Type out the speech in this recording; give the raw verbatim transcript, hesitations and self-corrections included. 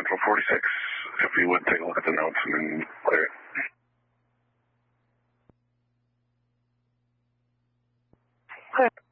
Central forty-six. If you would take a look at the notes and then clear it. Clear.